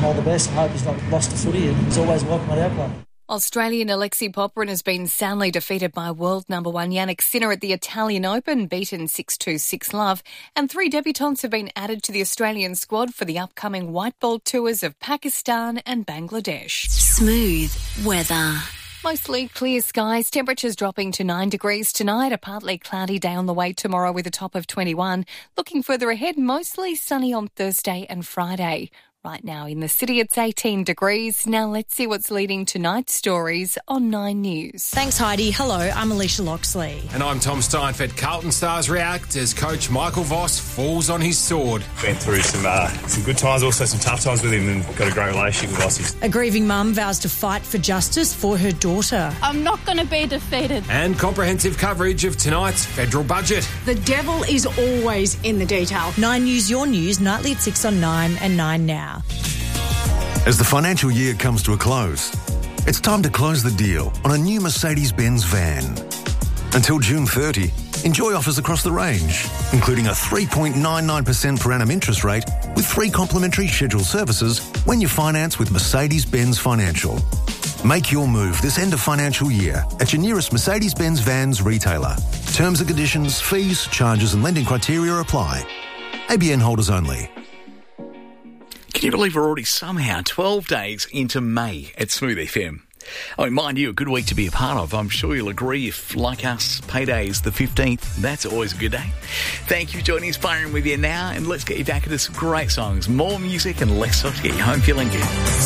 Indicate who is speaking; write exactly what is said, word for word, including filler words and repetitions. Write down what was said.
Speaker 1: him all the best and hope he's not lost the footy, and he's always welcome at our club.
Speaker 2: Australian Alexei Popyrin has been soundly defeated by world number one Yannick Sinner at the Italian Open, beaten six two six love, and three debutants have been added to the Australian squad for the upcoming white ball tours of Pakistan and Bangladesh.
Speaker 3: Smooth weather.
Speaker 2: Mostly clear skies, temperatures dropping to nine degrees tonight, a partly cloudy day on the way tomorrow with a top of twenty-one. Looking further ahead, mostly sunny on Thursday and Friday. Right now in the city, it's eighteen degrees. Now let's see what's leading tonight's stories on Nine News.
Speaker 4: Thanks, Heidi. Hello, I'm Alicia Loxley.
Speaker 5: And I'm Tom Steinfeld. Carlton stars react as coach Michael Voss falls on his sword.
Speaker 6: Went through some uh, some good times, also some tough times with him, and got a great relationship with Voss.
Speaker 4: A grieving mum vows to fight for justice for her daughter.
Speaker 7: I'm not going to be defeated.
Speaker 5: And comprehensive coverage of tonight's federal budget.
Speaker 8: The devil is always in the detail.
Speaker 4: Nine News, your news, nightly at six on Nine and Nine Now.
Speaker 9: As the financial year comes to a close, it's time to close the deal on a new Mercedes-Benz van. Until June thirtieth, enjoy offers across the range, including a three point nine nine percent per annum interest rate with three complimentary scheduled services when you finance with Mercedes-Benz Financial. Make your move this end of financial year at your nearest Mercedes-Benz Vans retailer. Terms and conditions, fees, charges and lending criteria apply. A B N holders only.
Speaker 10: Can you believe we're already somehow twelve days into May at Smooth F M? Oh, mind you, a good week to be a part of. I'm sure you'll agree if, like us, payday is the fifteenth. That's always a good day. Thank you for joining us, firing with you now, and let's get you back into some great songs, more music and less stuff to get you home feeling good.